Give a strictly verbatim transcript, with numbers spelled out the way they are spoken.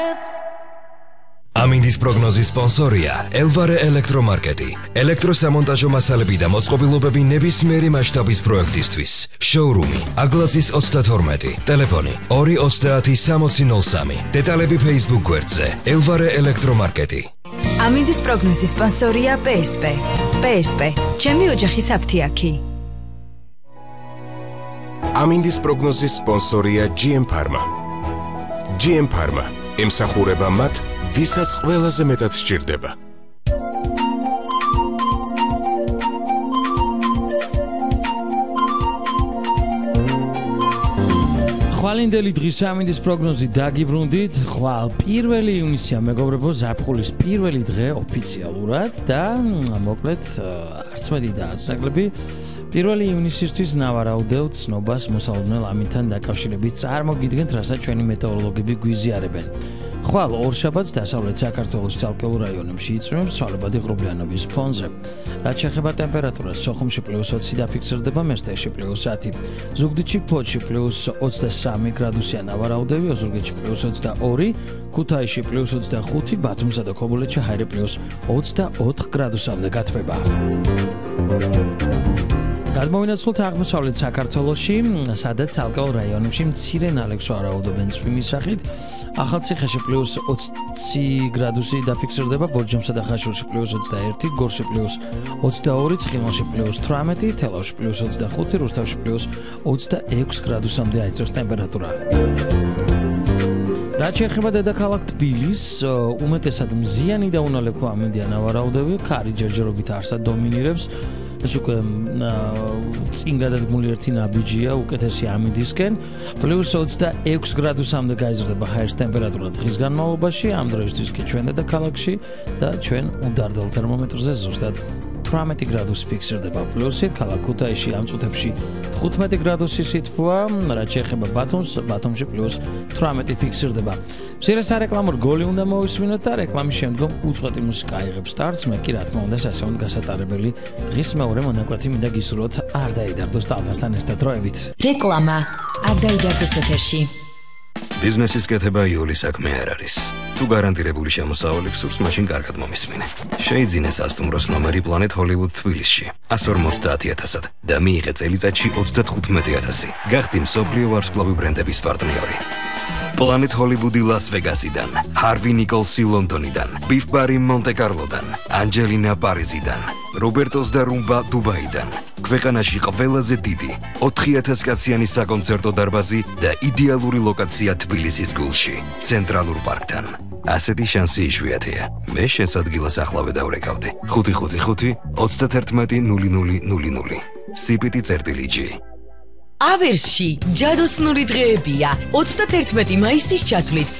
ამინდის პროგნოზის სპონსორია ელვარე ელექტრომარკეტი. ელექტროსამონტაჟო მასალები და მოწყობილობები ნებისმიერი მასშტაბის პროექტისთვის. შოურუმი აგლაძის ოცდათორმეტი. ტელეფონი ორი ოცდაათი სამოცი ნოლ სამი. დეტალები Facebook გვერდზე ელვარე ელექტრომარკეტი. ამინდის პროგნოზის სპონსორია პე ეს პე. პე ეს პე. ჩემი ოჯახის აფთიაქი. ამინდის პროგნოზის სპონსორია ჯი ემ Pharma. ჯი ემ Pharma ემსახურება მათ, ვისაც ყველაზე მეტად სჭირდება. ხვალინდელი დღის ამინდის პროგნოზი დაგიბრუნდით. ხვალ პირველი ივნისია მეგობრებო, ზაფხულის პირველი დღე ოფიციალურად და მოკლედ არც მეტი და არც ნაკლები პირველი ივნისისთვის ნავარაუდევთ ცნობას მოსალოდნელ ამინთან დაკავშირებით წარმოგიდგენთ, რასაც ჩვენი მეტეოროლოგები გვიზიარებენ. ხვალ ორშაბათს დასავლეთ საქართველოს ცალკეულ რაიონებში იწვევს ცვალებადი ღრუბლიანობის ფონზე. რაც შეეხება ტემპერატურას, სოხუმში პლუს ოცი დაფიქსირდება, მესტიაში პლუს ათი, ზუგდიდში ფოთში პლუს ოცდასამი გრადუსია ნავარაუდები, ოზურგეთში პლუს ოცდაორი, ქუთაისში პლუს ოცდახუთი, ბათუმსა და ქობულეთში ჰაერე პლუს ოცდაოთხ გრადუსამდე გათბება. გადმოვინაცვლოთ აღმოსავლეთ საქართველოში, სადაც ცალკეულ რაიონებში მცირე ნალექს ვარაუდობენ წვიმის სახით. ახალციხეში პლუს ოცი გრადუსი დაფიქსირდება, ბორჯომსა და ხაშურში პლუს ოცდაერთი, გორში პლუს ოცდაორი, ცხინვალში პლუს თვრამეტი, თელავში პლუს ოცდახუთი, რუსთავში პლუს ოცდაექვსი გრადუსამდე აიწევს ტემპერატურა. რაც შეეხება დედაქალაქ თბილისს, უმეტესად მზიანი და უნალექო ამინდია ნავარაუდები, ქარი ჯერჯერობით არსად დომინირებს. ეს უკვე წინ გადადგმული ერთი ნაბიჯია უკეთესი ამინდისკენ. პლუს ოცდაექვსი გრადუსამდე გაიზრდება ჰაერის ტემპერატურა დღის განმავლობაში. ამ დროისთვის კი ჩვენ დედაქალაქში და ჩვენ უდარდელ თერმომეტრზე ზუსტად თვრამეტი გრადუსი ფიქსირდება პლუსით. ქალაქ ქუთაისში ამ წუთებში თხუთმეტი გრადუსი სითბოა. რაც შეეხება ბათუმს, ბათუმში პლუს თვრამეტი ფიქსირდება. მცირე სარეკლამო რგოლი უნდა მოვისმინოთ და რეკლამის შემდგომ უწყვეტი მუსიკა აიღებს სტარტს. მე კი რა თქმა უნდა სასეუნდ გასატარებელი დღის მეორე მონაკვეთი მინდა გისურვოთ არ დაიდარდოს ტალღასთან ერთად დროებით. რეკლამა არ დაიდარდოს ეთერში. ბიზნესის კეთება იული საქმე არ არის. თუ გარანტირებული შემოსავალი გსურს, მაშინ კარგად მომისმინე. შეიძინე სასტუმროს ნომერი Planet Hollywood თბილისში εκατს ორმოცდაათი ათასად და მიიღე წელიწადში ოცდათხუთმეტი ათასი. გახდი მსოფლიო ვარსკვლავი ბრენდების პარტნიორი. Planet Hollywood-ი ლას-ვეგასიდან, ჰარვი ნიკოლსი ლონდონიდან, ბიფ ბარი მონტე-კარლოდან, ანჯელინა პარიზიდან, რობერტოს და რუმბა დუბაიდან. ქვეყანაში ყველაზე დიდი ოთხი ათას კაციანი საკონცერტო დარბაზი და იდეალური ლოკაცია თბილისის გულში, ცენტრალურ პარკთან. ასეთი შანსი იშვიათია. მე შენს ადგილას ახლავე დავრეკავდი. ხუთი ხუთი ხუთი ოცდაერთმეტი ნული ნული ნული ნული. სიპიტი წერტილი ჯი. ავერსში ჯადოსნური დღეებია. ოცდაერთმეტი მაისის ჩათვლით